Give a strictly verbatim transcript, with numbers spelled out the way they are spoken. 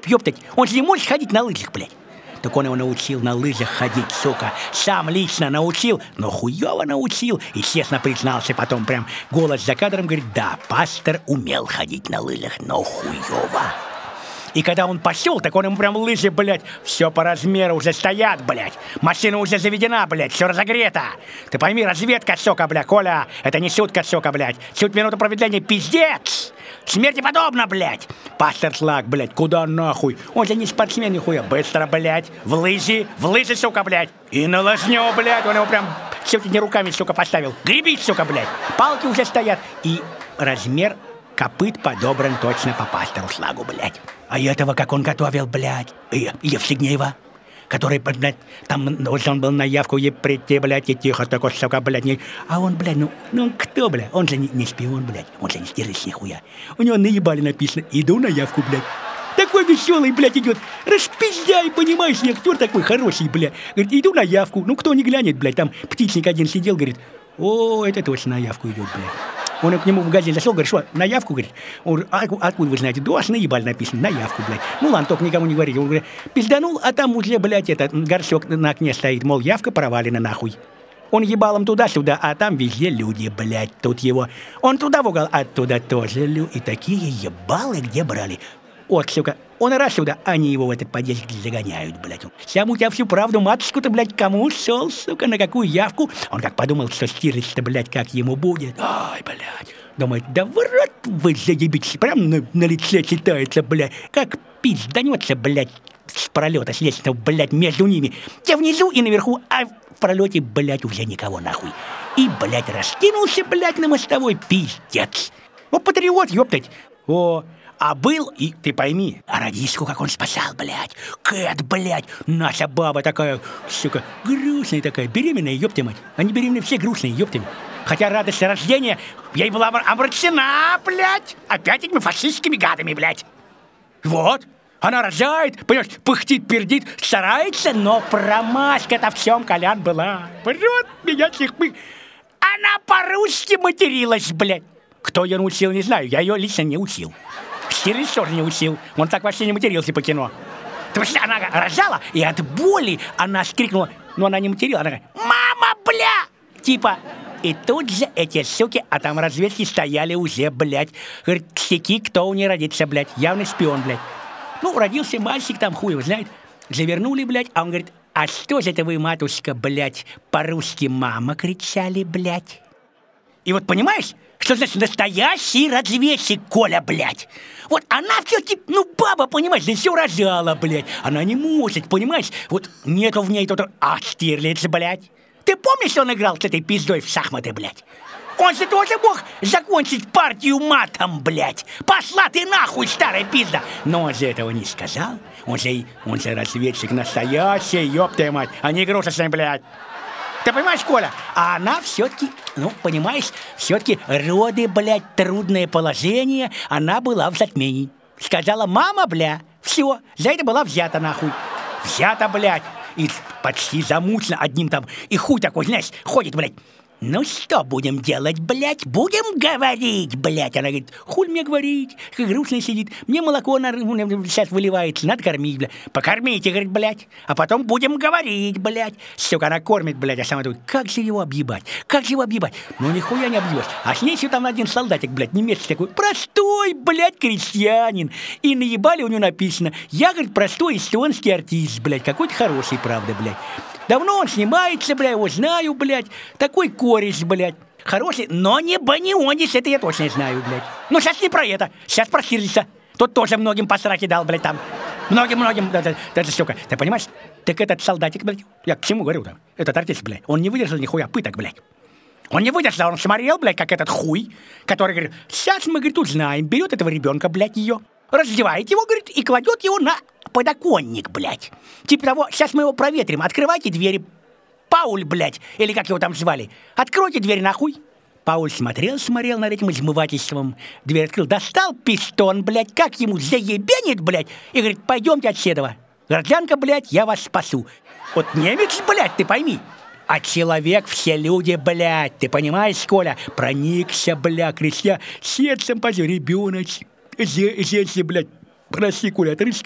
ёптать, он же не может ходить на лыжах, блядь. Так он его научил на лыжах ходить, сука. Сам лично научил, но хуёво научил. И честно признался потом, прям голос за кадром говорит: да, пастор умел ходить на лыжах, но хуёво. И когда он пошел, так он ему прям лыжи, блядь, все по размеру уже стоят, блядь. Машина уже заведена, блядь, все разогрето. Ты пойми, разведка, сука, блядь, Коля, это не шутка, сука, блядь. Чуть минуту промедления, пиздец. Смерти подобно, блядь. Пастор Слак, блядь, куда нахуй? Он же не спортсмен, нихуя. Быстро, блядь, в лыжи, в лыжи, сука, блядь. И на лыжню, блядь, он его прям чуть не руками, сука, поставил. Гребись, сука, блядь. Палки уже стоят. И размер копыт подобран точно по пастору Слагу, блядь. А этого, как он готовил, блядь, и Евстигнеева, который, блядь, там должен был на явку ей прийти, блядь, и тихо такой, сука, блядь, не... А он, блядь, ну, ну он кто, блядь? Он же не, не шпион, блядь, он же не стерыч нихуя. У него наебали написано: иду на явку, блядь. Такой веселый, блядь, идет. Распиздяй, понимаешь, не актер такой хороший, блядь. Говорит, иду на явку. Ну, кто не глянет, блядь, там птичник один сидел, говорит: о, это точно на явку идет, блядь. Он к нему в магазин зашел, говорит: что, на явку, говорит? Он говорит: а откуда вы знаете? Да, аж наебаль написано, на явку, блядь. Ну ладно, только никому не говорите. Он говорит: пизданул, а там уже, блядь, этот горшок на окне стоит, мол, явка провалена нахуй. Он ебалом туда-сюда, а там везде люди, блядь, тут его. Он туда в угол, оттуда тоже люди. И такие ебалы где брали? Вот, сука, он раз сюда, они его в этот подъезд загоняют, блядь. Сам у тебя всю правду, матушку-то, блядь, кому шел, сука, на какую явку? Он как подумал, что Стирлиц-то, блядь, как ему будет. Ай, блядь. Думает, да в рот вы заебитесь, прям на, на лице читается, блядь. Как пизданется, блядь, с пролета, с лестницы, блядь, между ними. Те внизу и наверху, а в пролете, блядь, уже никого нахуй. И, блядь, раскинулся, блядь, на мостовой, пиздец. Ну, патриот, ёптать. О, а был, и ты пойми, а радистку как он спасал, блядь. Кэт, блядь, наша баба такая, сука, грустная такая, беременная, ёпта мать. Они беременные все грустные, ёпта мать. Хотя радость рождения ей была омрачена, блядь, опять этими фашистскими гадами, блядь. Вот, она рожает, понимаешь, пыхтит, пердит, старается, но промашка-то в чем, Колян, была. Врет меня всех мы. Она по-русски материлась, блядь. Кто ее научил, не знаю, я ее лично не учил. Стирлиц тоже не учил, он так вообще не матерился по кино. Потому что она рожала, и от боли она скрикнула, но она не материла, она говорит: мама, бля! Типа, и тут же эти суки, а там разведки стояли уже, блядь. Говорит, ксяки, кто у нее родится, блядь, явный шпион, блядь. Ну, родился мальчик там, хуй его знает. Завернули, блядь, а он говорит: а что же это вы, матушка, блядь, по-русски мама кричали, блядь? И вот понимаешь, что значит настоящий разведчик, Коля, блядь? Вот она все-таки, ну, баба, понимаешь, да все рожала, блядь. Она не может, понимаешь? Вот нету в ней тот... А, Стирлиц, блядь. Ты помнишь, что он играл с этой пиздой в шахматы, блядь? Он же тоже мог закончить партию матом, блядь. Пошла ты нахуй, старая пизда. Но он же этого не сказал. Он же, он же разведчик настоящий, ёптая мать, а не игрушечный, блядь. Ты понимаешь, Коля? А она все-таки, ну, понимаешь, все-таки роды, блядь, трудное положение, она была в затмении. Сказала: мама, бля, все, за это была взята нахуй. Взята, блядь, и почти замучена одним там, и хуй такой, знаешь, ходит, блядь. Ну что будем делать, блядь? Будем говорить, блядь. Она говорит: хуй мне говорить, как грустно сидит. Мне молоко на, сейчас выливается, надо кормить, блядь. Покормите, говорит, блядь. А потом будем говорить, блядь. Сука, она кормит, блядь, а сама думает: как же его объебать? Как же его объебать? Ну нихуя не объебешь. А с ней еще там один солдатик, блядь, немецкий такой, простой, блядь, крестьянин. И наебали у него написано: я, говорит, простой эстонский артист, блядь. Какой-то хороший, правда, блядь. Давно он снимается, бля, его знаю, блядь. Такой кореш, блядь. Хороший, но не банионис, это я точно знаю, блядь. Ну, сейчас не про это, сейчас про Стирлица. Тот тоже многим по сраке дал, блядь, там. Многим-многим, да, да, да, сука. Ты понимаешь? Так этот солдатик, блядь, я к чему говорю-то? Этот артист, блядь, он не выдержал нихуя пыток, блядь. Он не выдержал, он смотрел, блядь, как этот хуй, который говорит: сейчас мы, говорит, узнаем, берет этого ребенка, блядь, ее, раздевает его, говорит, и кладет его на подоконник, блядь. Типа того: сейчас мы его проветрим, открывайте двери. Пауль, блядь, или как его там звали, откройте дверь нахуй. Пауль смотрел, смотрел над этим измывательством, дверь открыл, достал пистон, блядь, как ему заебенит, блядь, и говорит: пойдемте от седова. Гражданка, блядь, я вас спасу. Вот немец, блядь, ты пойми. А человек все люди, блядь, ты понимаешь, Коля? Проникся, бля, крестья, сердцем позор, ребеночек, женщина, блядь, прости, Коля, ты